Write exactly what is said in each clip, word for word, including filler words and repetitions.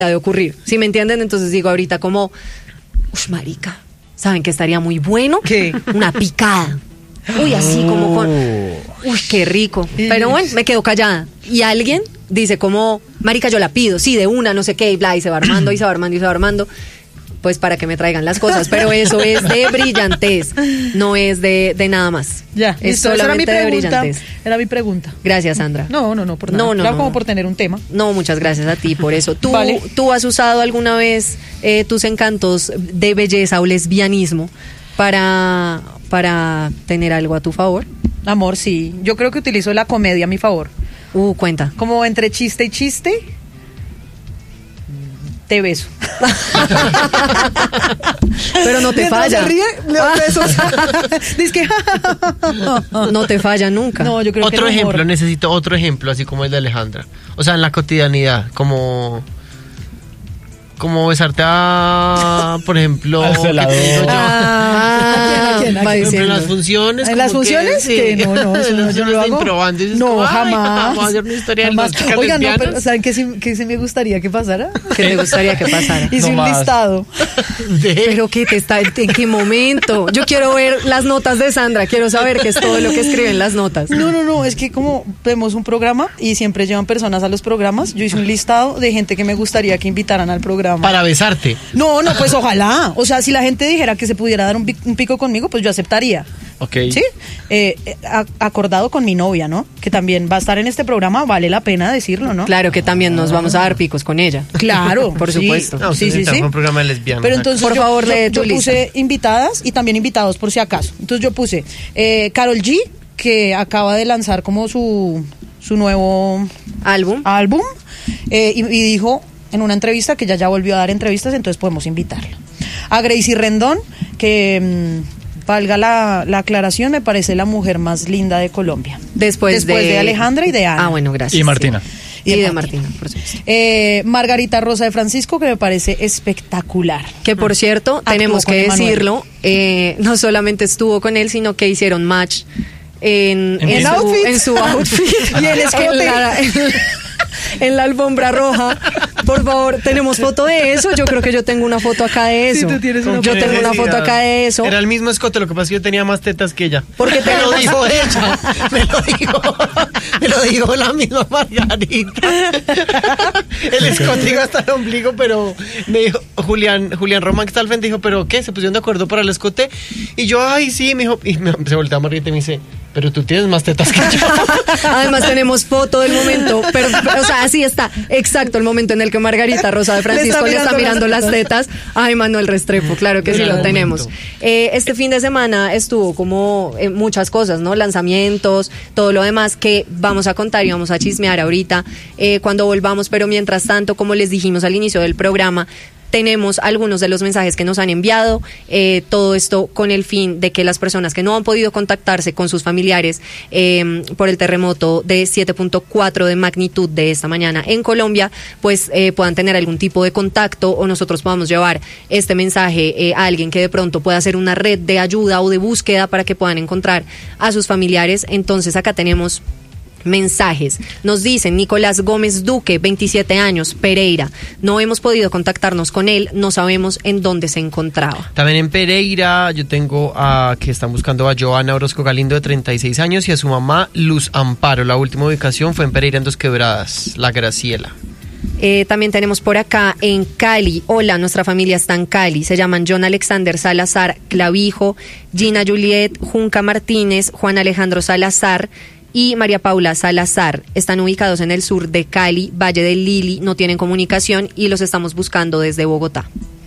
de ocurrir, ¿sí me entienden? Entonces digo ahorita como, uff, marica, ¿saben qué estaría muy bueno? ¿Qué? Una picada. Uy, así como con... Uy, qué rico. Pero bueno, me quedo callada. Y alguien dice como, marica, yo la pido, sí, de una, no sé qué, y bla, y se va armando, y se va armando, y se va armando. Pues para que me traigan las cosas, pero eso es de brillantez, no es de, de nada más. Ya, es listo, solamente esa era mi de pregunta, brillantez. Era mi pregunta. Gracias, Sandra. No, no, no, por nada. No, no, claro, no. como por tener un tema. No, muchas gracias a ti por eso. ¿Tú, Vale. ¿tú has usado alguna vez eh, tus encantos de belleza o lesbianismo para, para tener algo a tu favor? Amor, sí. Yo creo que utilizo la comedia a mi favor. Uh, cuenta. Como entre chiste y chiste, te beso. Pero no te Mientras falla. se ríe, le doy besos. Dice que... No te falla nunca. No, yo creo Otro que el ejemplo, amor- necesito otro ejemplo, así como el de Alejandra. O sea, en la cotidianidad, como... Como besarte a, por ejemplo... Al ¿qué te celador. digo yo? Ah, ¿A quién, a quién, a va quién? Por ejemplo, en diciendo. las funciones. ¿En como las funciones? Que, Que no, no, eso no, yo no lo hago. Improbando, y dices No, como, "Ay, jamás. vamos a hacer una historia Jamás. de las chicas Oigan, no, pero lesbianas". ¿saben qué sí, qué sí me gustaría que pasara? ¿Qué te gustaría que pasara? Hice No un más. listado. De- Pero qué te está, ¿en qué momento? Yo quiero ver las notas de Sandra, quiero saber qué es todo lo que escriben las notas. No, no, no, es que como vemos un programa y siempre llevan personas a los programas, yo hice un listado de gente que me gustaría que invitaran al programa. Para besarte. No, no, pues ojalá. O sea, si la gente dijera que se pudiera dar un, pi- un pico conmigo, pues yo aceptaría. Ok. ¿Sí? Eh, eh, a- acordado con mi novia, ¿no? Que también va a estar en este programa, vale la pena decirlo, ¿no? Claro que también nos vamos a dar picos con ella. Claro, Por sí. supuesto. No, Sí, ustedes sí, necesitan sí. un programa de lesbianas. Pero entonces Por yo, favor, yo- lee yo tu lista. puse invitadas y también invitados por si acaso. Entonces yo puse eh, Karol G, que acaba de lanzar como su, su nuevo Álbum. álbum, eh, y, y dijo en una entrevista que ya ya volvió a dar entrevistas, entonces podemos invitarla. A Gracie Rendón, que mm, valga la, la aclaración, me parece la mujer más linda de Colombia. Después, Después de Alejandra y de Ana. Ah, bueno, gracias. Y Martina. Y, Y de de Martina. Martina, por supuesto. Eh, Margarita Rosa de Francisco, que me parece espectacular. Que por cierto, Actuó tenemos con que Emanuel. decirlo, eh, no solamente estuvo con él, sino que hicieron match en, ¿En en, su su, outfit? en su outfit. Y el escote. En la, en, en la alfombra roja. Por favor, tenemos foto de eso. Yo creo que yo tengo una foto acá de eso. Sí, tú tienes una yo foto. tengo una foto acá de eso. Era el mismo escote, lo que pasa es que yo tenía más tetas que ella. Porque me lo tenemos- dijo ella. Me lo dijo. Me lo dijo la misma Margarita. El escote iba hasta el ombligo, pero me dijo Julián, Julián Román, que está al frente, dijo, ¿pero qué? ¿Se pusieron de acuerdo para el escote? Y yo, ay, sí, me dijo, y me, se voltea a Margarita y me dice, pero tú tienes más tetas que yo. Además tenemos foto del momento, pero, o sea, así está, exacto, el momento en el que Margarita Rosa de Francisco le está mirando, las tetas. Ay, Manuel Restrepo, claro que sí Gran lo tenemos. momento. Eh, este fin de semana estuvo como eh, muchas cosas, ¿no? Lanzamientos, todo lo demás que vamos a contar y vamos a chismear ahorita eh, cuando volvamos, pero mientras tanto, como les dijimos al inicio del programa, tenemos algunos de los mensajes que nos han enviado, eh, todo esto con el fin de que las personas que no han podido contactarse con sus familiares eh, por el terremoto de siete punto cuatro de magnitud de esta mañana en Colombia, pues eh, puedan tener algún tipo de contacto o nosotros podamos llevar este mensaje eh, a alguien que de pronto pueda hacer una red de ayuda o de búsqueda para que puedan encontrar a sus familiares. Entonces acá tenemos mensajes. Nos dicen Nicolás Gómez Duque, veintisiete años, Pereira. No hemos podido contactarnos con él, no sabemos en dónde se encontraba. También en Pereira yo tengo a que están buscando a Joana Orozco Galindo de treinta y seis años y a su mamá Luz Amparo. La última ubicación fue en Pereira en Dos Quebradas, La Graciela. Eh, también tenemos por acá en Cali, hola, nuestra familia está en Cali, se llaman John Alexander Salazar Clavijo, Gina Juliet Junca Martínez, Juan Alejandro Salazar y María Paula Salazar. Están ubicados en el sur de Cali, Valle del Lili, no tienen comunicación y los estamos buscando desde Bogotá.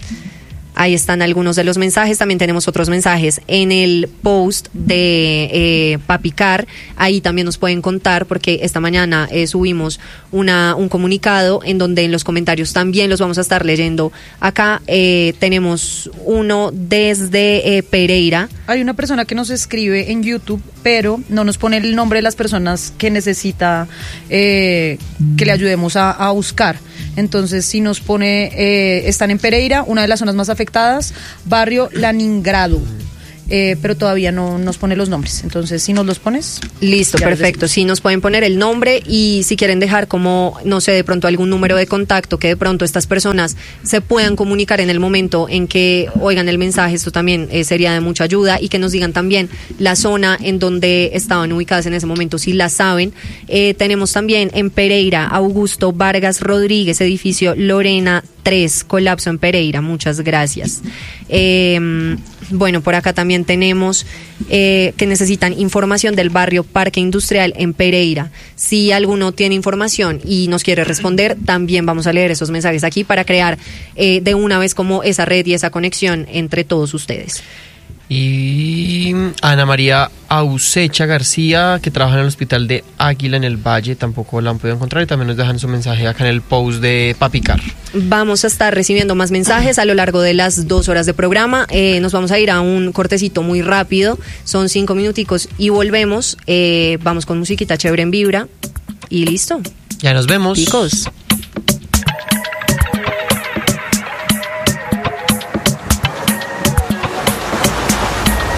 Ahí están algunos de los mensajes. También tenemos otros mensajes en el post de eh, Papicar. Ahí también nos pueden contar porque esta mañana eh, subimos una, un comunicado en donde en los comentarios también los vamos a estar leyendo. Acá eh, tenemos uno desde eh, Pereira. Hay una persona que nos escribe en YouTube, pero no nos pone el nombre de las personas que necesita eh, que le ayudemos a, a buscar. Entonces, si nos pone, eh, están en Pereira, una de las zonas más afectadas, barrio Leningrado. eh, pero todavía no nos pone los nombres. Entonces, si nos los pones... Listo, ya les perfecto. Sí, nos pueden poner el nombre y si quieren dejar como, no sé, de pronto algún número de contacto que de pronto estas personas se puedan comunicar en el momento en que oigan el mensaje, esto también eh, sería de mucha ayuda, y que nos digan también la zona en donde estaban ubicadas en ese momento, si la saben. Eh, tenemos también en Pereira, Augusto Vargas Rodríguez, edificio Lorena tres, colapso en Pereira, muchas gracias. Eh, bueno, por acá también tenemos eh, que necesitan información del barrio Parque Industrial en Pereira. Si alguno tiene información y nos quiere responder, también vamos a leer esos mensajes aquí para crear eh, de una vez como esa red y esa conexión entre todos ustedes. Y Ana María Ausecha García, que trabaja en el hospital de Águila en el Valle, tampoco la han podido encontrar y también nos dejan su mensaje acá en el post de Papicar. Vamos a estar recibiendo más mensajes a lo largo de las dos horas de programa. Eh, nos vamos a ir a un cortecito muy rápido, son cinco minuticos y volvemos. Eh, vamos con musiquita chévere en Vibra y listo. Ya nos vemos. Chicos.